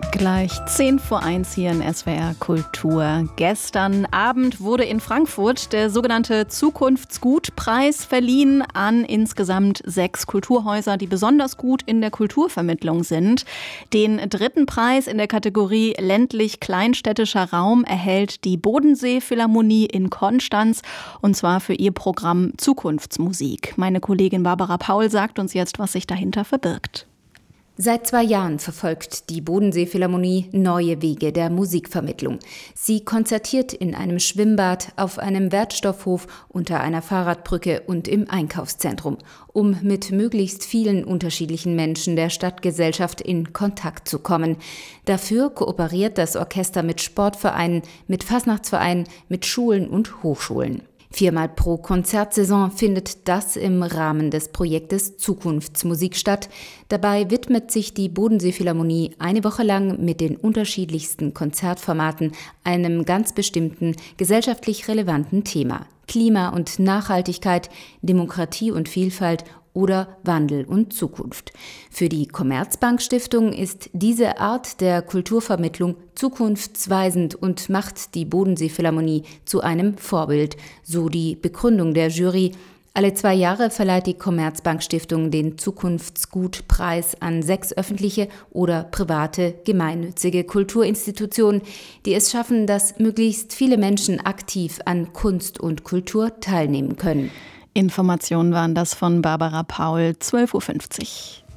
Gleich 10:10 hier in SWR Kultur. Gestern Abend wurde in Frankfurt der sogenannte Zukunftsgut-Preis verliehen an insgesamt 6 Kulturhäuser, die besonders gut in der Kulturvermittlung sind. Den dritten Preis in der Kategorie ländlich-kleinstädtischer Raum erhält die Bodensee-Philharmonie in Konstanz, und zwar für ihr Programm Zukunftsmusik. Meine Kollegin Barbara Paul sagt uns jetzt, was sich dahinter verbirgt. Seit 2 Jahren verfolgt die Bodensee-Philharmonie neue Wege der Musikvermittlung. Sie konzertiert in einem Schwimmbad, auf einem Wertstoffhof, unter einer Fahrradbrücke und im Einkaufszentrum, um mit möglichst vielen unterschiedlichen Menschen der Stadtgesellschaft in Kontakt zu kommen. Dafür kooperiert das Orchester mit Sportvereinen, mit Fastnachtsvereinen, mit Schulen und Hochschulen. 4-mal pro Konzertsaison findet das im Rahmen des Projektes Zukunftsmusik statt. Dabei widmet sich die Bodensee-Philharmonie eine Woche lang mit den unterschiedlichsten Konzertformaten einem ganz bestimmten gesellschaftlich relevanten Thema: Klima und Nachhaltigkeit, Demokratie und Vielfalt oder Wandel und Zukunft. Für die Commerzbank-Stiftung ist diese Art der Kulturvermittlung zukunftsweisend und macht die Bodensee-Philharmonie zu einem Vorbild, so die Begründung der Jury. Alle 2 Jahre verleiht die Commerzbank-Stiftung den Zukunftsgut-Preis an 6 öffentliche oder private gemeinnützige Kulturinstitutionen, die es schaffen, dass möglichst viele Menschen aktiv an Kunst und Kultur teilnehmen können. Informationen waren das von Barbara Paul, 12:50 Uhr.